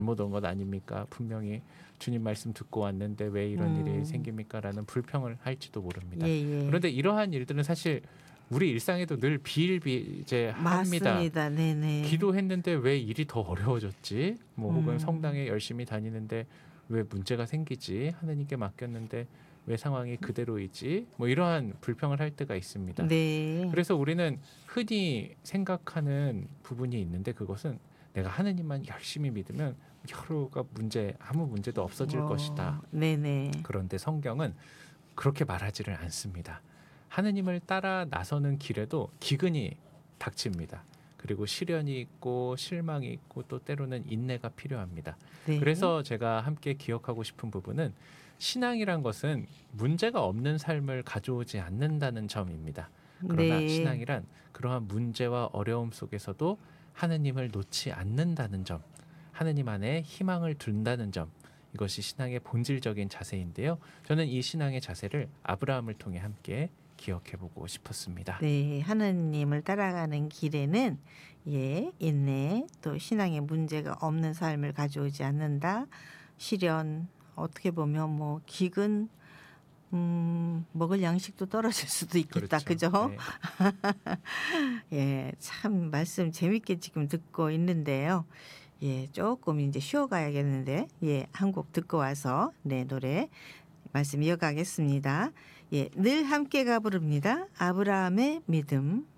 잘못 온 것 아닙니까? 분명히 주님 말씀 듣고 왔는데 왜 이런 일이 생깁니까? 라는 불평을 할지도 모릅니다. 예. 그런데 이러한 일들은 사실 우리 일상에도 늘 비일비재합니다. 맞습니다. 네네. 기도했는데 왜 일이 더 어려워졌지? 뭐 혹은 성당에 열심히 다니는데 왜 문제가 생기지? 하느님께 맡겼는데 왜 상황이 그대로이지? 뭐 이러한 불평을 할 때가 있습니다. 네. 그래서 우리는 흔히 생각하는 부분이 있는데 그것은 내가 하느님만 열심히 믿으면 여러가 아무 문제도 없어질 것이다. 네네. 그런데 성경은 그렇게 말하지를 않습니다. 하느님을 따라 나서는 길에도 기근이 닥칩니다. 그리고 시련이 있고 실망이 있고 또 때로는 인내가 필요합니다. 네. 그래서 제가 함께 기억하고 싶은 부분은 신앙이란 것은 문제가 없는 삶을 가져오지 않는다는 점입니다. 그러나 네. 신앙이란 그러한 문제와 어려움 속에서도 하느님을 놓지 않는다는 점, 하느님 안에 희망을 둔다는 점, 이것이 신앙의 본질적인 자세인데요. 저는 이 신앙의 자세를 아브라함을 통해 함께 기억해보고 싶었습니다. 네. 하느님을 따라가는 길에는 인내 또 신앙의 문제가 없는 삶을 가져오지 않는다. 시련 어떻게 보면 뭐 기근 먹을 양식도 떨어질 수도 있겠다. 그죠? 네. 예, 참 말씀 재밌게 지금 듣고 있는데요. 조금 이제 쉬어가야겠는데, 한 곡 듣고 와서 노래 말씀 이어가겠습니다. 늘 함께가 부릅니다. 아브라함의 믿음.